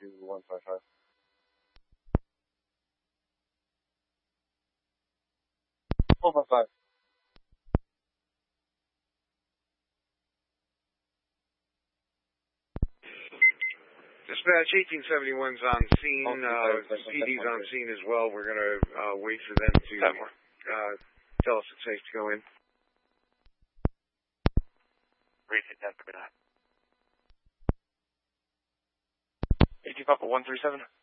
155. Dispatch 1871's on scene. PD's on scene as well. We're going to wait for them to tell us it's safe to go in. Repeat that for that. 18 Papa 137.